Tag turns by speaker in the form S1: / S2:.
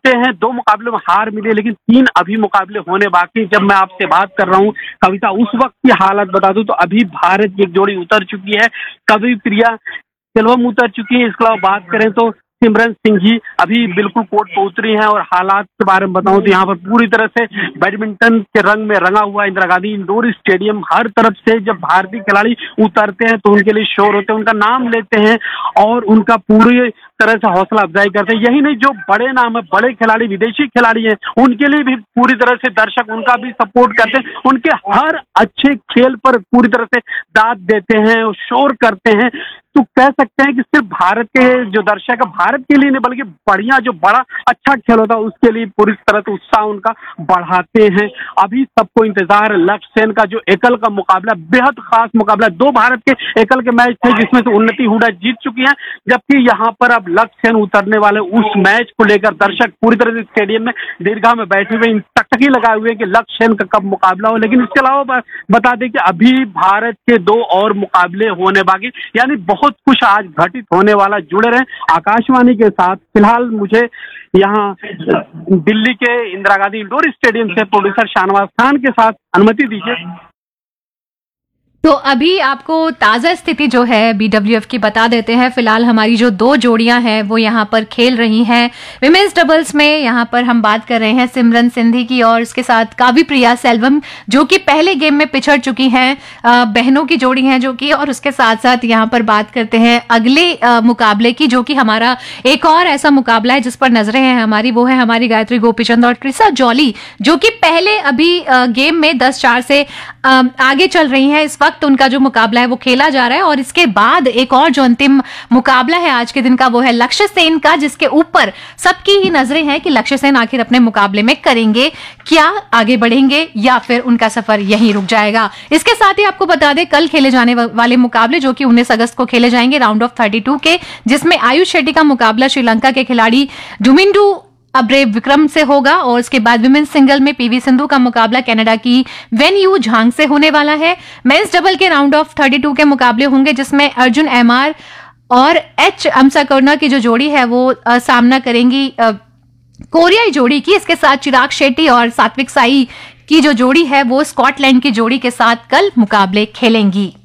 S1: जीते हैं, 2 मुकाबलों में हार मिली है, लेकिन 3 अभी मुकाबले होने बाकी। जब मैं आपसे बात कर रहा हूँ कविता, उस वक्त की हालत बता दूं तो अभी भारत की एक जोड़ी उतर चुकी है, कवि प्रिया सेल्वम उतर चुकी है। इसके अलावा बात करें तो सिमरन सिंह जी अभी बिल्कुल कोर्ट पर उतरी हैं। और हालात के बारे में बताऊं तो यहाँ पर पूरी तरह से बैडमिंटन के रंग में रंगा हुआ इंदिरा गांधी इंडोर स्टेडियम। हर तरफ से जब भारतीय खिलाड़ी उतरते हैं तो उनके लिए शोर होते हैं, उनका नाम लेते हैं और उनका पूरी तरह से हौसला अफजाई करते हैं। यही नहीं, जो बड़े नाम है, बड़े खिलाड़ी, विदेशी खिलाड़ी हैं, उनके लिए भी पूरी तरह से दर्शक उनका भी सपोर्ट करते हैं, उनके हर अच्छे खेल पर पूरी तरह से दाद देते हैं और शोर करते हैं। तो कह सकते हैं कि सिर्फ भारत के जो दर्शक है, भारत के लिए नहीं बल्कि बढ़िया जो बड़ा अच्छा खेल होता है उसके लिए पूरी तरह से उत्साह उनका बढ़ाते हैं। अभी सबको इंतजार है लक्ष्य सेन का जो एकल का मुकाबला, बेहद खास मुकाबला। 2 भारत के एकल के मैच थे जिसमें से उन्नति हुडा जीत चुकी हैं, जबकि यहाँ पर अब लक्ष्य सेन उतरने वाले। उस मैच को लेकर दर्शक पूरी तरह से स्टेडियम में दीर्घा में बैठे हुए टकटकी लगाए हुए कि लक्ष्य सेन का कब मुकाबला हो। लेकिन इसके अलावा बता दें कि अभी भारत के 2 और मुकाबले होने बाकी, यानी बहुत कुछ आज घटित होने वाला। जुड़े रहें आकाशवाणी के साथ। फिलहाल मुझे यहाँ दिल्ली के इंदिरा गांधी इंडोर स्टेडियम से प्रोड्यूसर शाहनवाज खान के साथ अनुमति दीजिए।
S2: तो अभी आपको ताज़ा स्थिति जो है BWF की बता देते हैं। फिलहाल हमारी जो 2 जोड़ियां हैं वो यहाँ पर खेल रही हैं विमेंस डबल्स में। यहाँ पर हम बात कर रहे हैं सिमरन सिंधी की और उसके साथ कावी प्रिया सेल्वम, जो कि पहले गेम में पिछड़ चुकी हैं, बहनों की जोड़ी हैं जो कि। और उसके साथ साथ यहाँ पर बात करते हैं अगले मुकाबले की, जो कि हमारा एक और ऐसा मुकाबला है जिस पर नजरें हैं हमारी, वो है हमारी गायत्री गोपीचंद और ट्रिसा जॉली, जो कि पहले अभी गेम में 10-4 से आगे चल रही हैं। इस वक्त उनका जो मुकाबला है वो खेला जा रहा है। और इसके बाद एक और जो अंतिम मुकाबला है आज के दिन का, वो है लक्ष्य सेन का, जिसके ऊपर सबकी ही नजरें हैं कि लक्ष्य सेन आखिर अपने मुकाबले में करेंगे क्या, आगे बढ़ेंगे या फिर उनका सफर यहीं रुक जाएगा। इसके साथ ही आपको बता दें कल खेले जाने वाले मुकाबले जो कि 19 अगस्त को खेले जाएंगे राउंड ऑफ 32 के, जिसमें आयुष शेट्टी का मुकाबला श्रीलंका के खिलाड़ी जुमिंडू अब्रेव विक्रम से होगा। और उसके बाद विमेंस सिंगल में पीवी सिंधु का मुकाबला कनाडा की वेन यू झांग से होने वाला है। मेंस डबल के राउंड ऑफ 32 के मुकाबले होंगे जिसमें अर्जुन एमआर और एच अमसाकर्ना की जो जोड़ी है वो सामना करेंगी कोरियाई जोड़ी की। इसके साथ चिराग शेट्टी और सात्विक साई की जो जोड़ी है वो स्कॉटलैंड की जोड़ी के साथ कल मुकाबले खेलेंगी।